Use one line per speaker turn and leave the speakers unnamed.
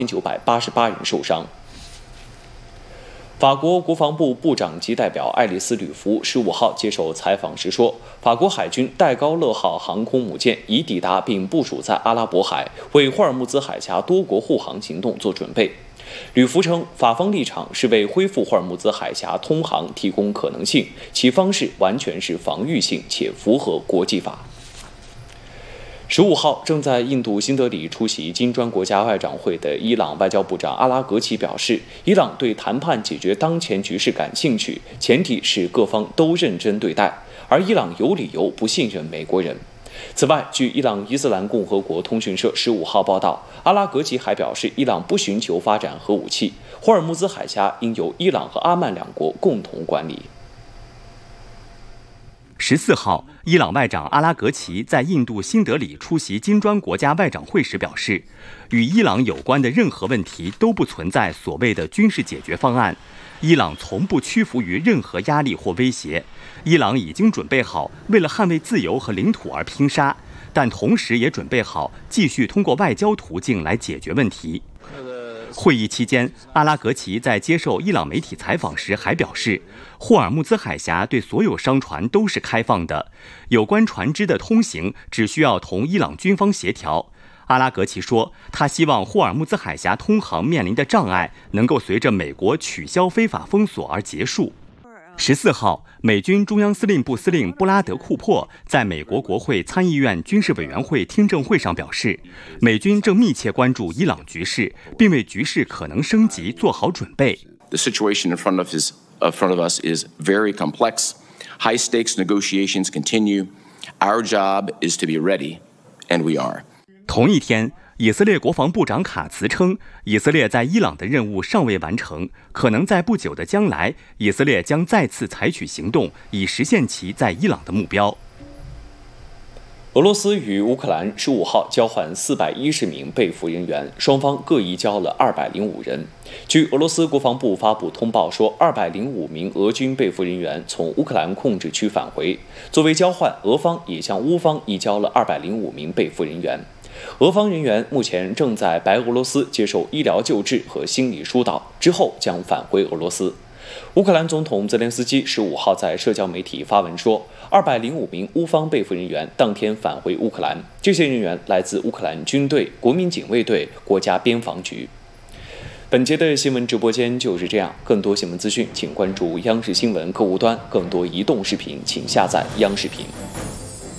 1988人受伤。法国国防部部长级代表爱丽丝·吕弗15号接受采访时说，法国海军戴高乐号航空母舰已抵达并部署在阿拉伯海，为霍尔木兹海峡多国护航行动做准备。吕弗称，法方立场是为恢复霍尔木兹海峡通航提供可能性，其方式完全是防御性且符合国际法。15号，正在印度新德里出席金砖国家外长会的伊朗外交部长阿拉格齐表示，伊朗对谈判解决当前局势感兴趣，前提是各方都认真对待，而伊朗有理由不信任美国人。此外，据伊朗伊斯兰共和国通讯社15号报道，阿拉格齐还表示，伊朗不寻求发展核武器，霍尔木兹海峡应由伊朗和阿曼两国共同管理。
14号，伊朗外长阿拉格齐在印度新德里出席金砖国家外长会时表示，与伊朗有关的任何问题都不存在所谓的军事解决方案，伊朗从不屈服于任何压力或威胁，伊朗已经准备好为了捍卫自由和领土而拼杀，但同时也准备好继续通过外交途径来解决问题。会议期间，阿拉格齐在接受伊朗媒体采访时还表示，霍尔木兹海峡对所有商船都是开放的，有关船只的通行只需要同伊朗军方协调。阿拉格齐说，他希望霍尔木兹海峡通航面临的障碍能够随着美国取消非法封锁而结束。14号，美军中央司令部司令布拉德·库珀在美国国会参议院军事委员会听证会上表示，美军正密切关注伊朗局势，并为局势可能升级做好准备。
The situation in front of us is very complex. High-stakes negotiations continue. Our job is to be ready, and we are.
同一天，以色列国防部长卡茨称，以色列在伊朗的任务尚未完成，可能在不久的将来，以色列将再次采取行动，以实现其在伊朗的目标。
俄罗斯与乌克兰15号交换410名被俘人员，双方各移交了205人。据俄罗斯国防部发布通报说，205名俄军被俘人员从乌克兰控制区返回。作为交换，俄方也向乌方移交了205名被俘人员。俄方人员目前正在白俄罗斯接受医疗救治和心理疏导，之后将返回俄罗斯。乌克兰总统泽连斯基15号在社交媒体发文说，205名乌方被俘人员当天返回乌克兰，这些人员来自乌克兰军队、国民警卫队、国家边防局。本节的新闻直播间就是这样，更多新闻资讯请关注央视新闻客户端，更多移动视频请下载央视频。